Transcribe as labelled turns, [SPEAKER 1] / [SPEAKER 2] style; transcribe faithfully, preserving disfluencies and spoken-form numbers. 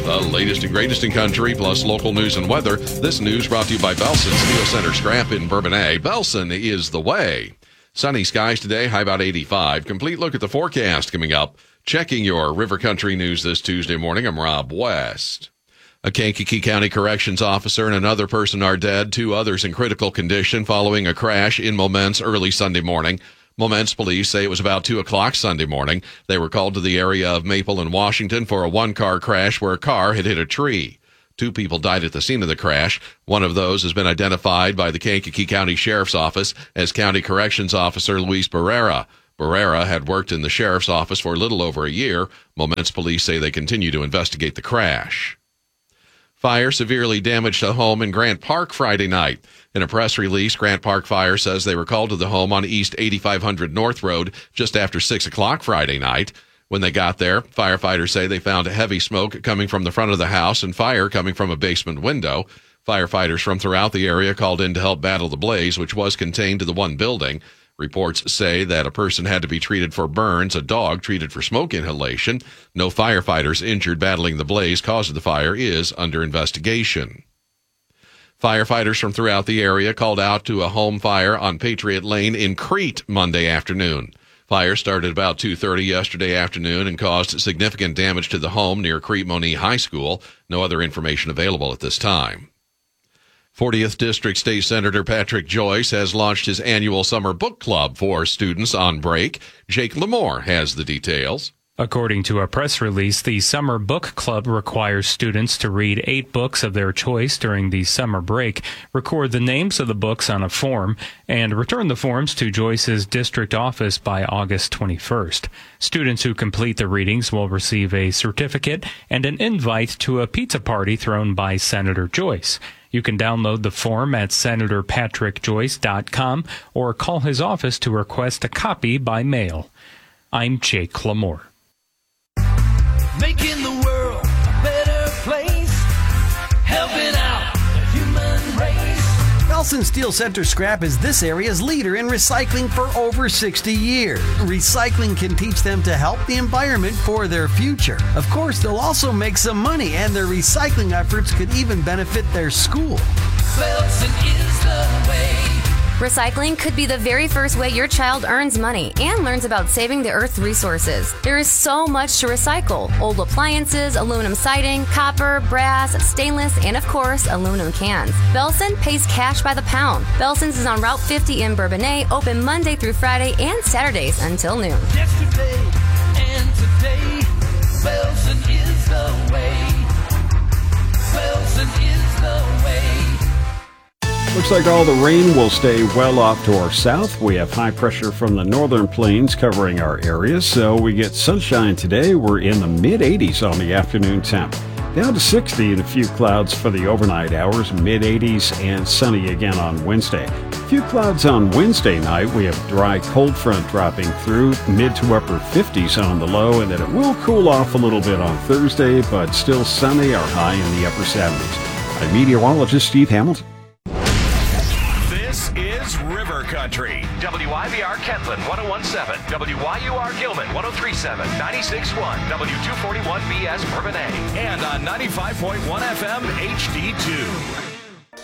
[SPEAKER 1] The latest and greatest in country, plus local news and weather. This news brought to you by Belson Steel Center Scrap in Bourbonnais. Belson is the way. Sunny skies today, high about eighty-five. Complete look at the forecast coming up. Checking your River Country news this Tuesday morning, I'm Rob West. A Kankakee County Corrections officer and another person are dead, two others in critical condition following a crash in Momence early Sunday morning. Momence police say it was about two o'clock Sunday morning. They were called to the area of Maple and Washington for a one-car crash where a car had hit a tree. Two people died at the scene of the crash. One of those has been identified by the Kankakee County Sheriff's Office as County Corrections Officer Luis Barrera. Barrera had worked in the Sheriff's Office for a little over a year. Momence police say they continue to investigate the crash. Fire severely damaged a home in Grant Park Friday night. In a press release, Grant Park Fire says they were called to the home on East eighty-five hundred North Road just after six o'clock Friday night. When they got there, firefighters say they found heavy smoke coming from the front of the house and fire coming from a basement window. Firefighters from throughout the area called in to help battle the blaze, which was contained to the one building. Reports say that a person had to be treated for burns, a dog treated for smoke inhalation. No firefighters injured battling the blaze. Cause of the fire is under investigation. Firefighters from throughout the area called out to a home fire on Patriot Lane in Crete Monday afternoon. Fire started about two thirty yesterday afternoon and caused significant damage to the home near Crete Monee High School. No other information available at this time. fortieth District State Senator Patrick Joyce has launched his annual summer book club for students on break. Jake Lamore has the details.
[SPEAKER 2] According to a press release, the Summer Book Club requires students to read eight books of their choice during the summer break, record the names of the books on a form, and return the forms to Joyce's district office by August twenty-first. Students who complete the readings will receive a certificate and an invite to a pizza party thrown by Senator Joyce. You can download the form at senator patrick joyce dot com or call his office to request a copy by mail. I'm Jake Lamore.
[SPEAKER 3] Making the world a better place, helping out the human race.
[SPEAKER 4] Belson Steel Center Scrap is this area's leader in recycling for over sixty years. Recycling can teach them to help the environment for their future. Of course, they'll also make some money, and their recycling efforts could even benefit their school.
[SPEAKER 3] Belson is the way.
[SPEAKER 5] Recycling could be the very first way your child earns money and learns about saving the Earth's resources. There is so much to recycle: old appliances, aluminum siding, copper, brass, stainless, and of course, aluminum cans. Belson pays cash by the pound. Belson's is on Route fifty in Bourbonnais, open Monday through Friday and Saturdays until noon.
[SPEAKER 3] Yesterday and today, Belson is the way. Belson is the way.
[SPEAKER 6] Looks like all the rain will stay well off to our south. We have high pressure from the northern plains covering our area, so we get sunshine today. We're in the mid eighties on the afternoon temp. Down to sixty and a few clouds for the overnight hours, mid eighties and sunny again on Wednesday. A few clouds on Wednesday night. We have a dry cold front dropping through, mid to upper fifties on the low, and then it will cool off a little bit on Thursday, but still sunny, our high in the upper seventies. I'm meteorologist Steve Hamilton.
[SPEAKER 7] This is River Country. W I V R Kentland one oh one point seven, W Y U R Gilman one oh three point seven, ninety-six point one, W two forty-one B S Bourbonnais, and on ninety-five point one F M H D two.